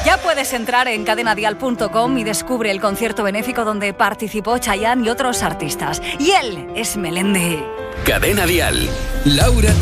Ya puedes entrar en cadenadial.com y descubre el concierto benéfico donde participó Chayanne y otros artistas. Y él es Melendi. Cadena Dial. Laura